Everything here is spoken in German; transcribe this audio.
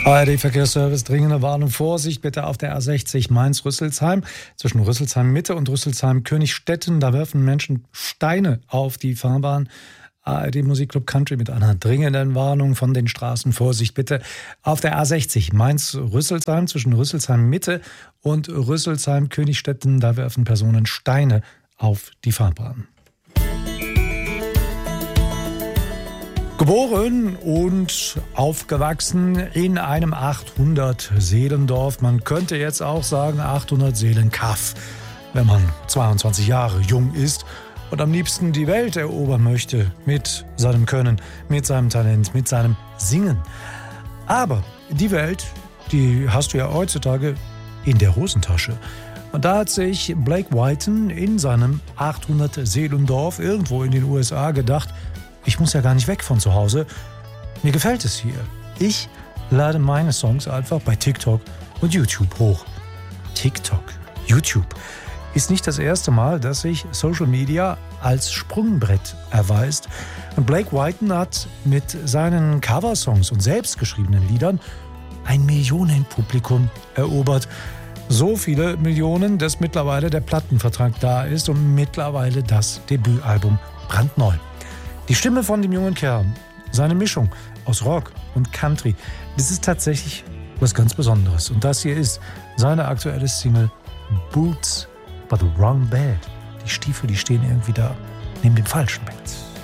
ARD-Verkehrsservice, dringende Warnung, Vorsicht bitte auf der A60 Mainz-Rüsselsheim. Zwischen Rüsselsheim-Mitte und Rüsselsheim-Königstetten, da werfen Menschen Steine auf die Fahrbahn. ARD-Musikclub Country mit einer dringenden Warnung von den Straßen. Vorsicht bitte auf der A60 Mainz-Rüsselsheim. Zwischen Rüsselsheim-Mitte und Rüsselsheim-Königstetten, da werfen Personen Steine auf die Fahrbahn. Geboren und aufgewachsen in einem 800-Seelendorf. Man könnte jetzt auch sagen 800-Seelen-Kaff, wenn man 22 Jahre jung ist und am liebsten die Welt erobern möchte mit seinem Können, mit seinem Talent, mit seinem Singen. Aber die Welt, die hast du ja heutzutage in der Hosentasche. Und da hat sich Blake Whiten in seinem 800-Seelendorf irgendwo in den USA gedacht, ich muss ja gar nicht weg von zu Hause. Mir gefällt es hier. Ich lade meine Songs einfach bei TikTok und YouTube hoch. TikTok, YouTube ist nicht das erste Mal, dass sich Social Media als Sprungbrett erweist. Und Blake Whiten hat mit seinen Coversongs und selbstgeschriebenen Liedern ein Millionenpublikum erobert. So viele Millionen, dass mittlerweile der Plattenvertrag da ist und mittlerweile das Debütalbum brandneu. Die Stimme von dem jungen Kerl, seine Mischung aus Rock und Country, das ist tatsächlich was ganz Besonderes. Und das hier ist seine aktuelle Single Boots by the Wrong Bed. Die Stiefel, die stehen irgendwie da neben dem falschen Bett.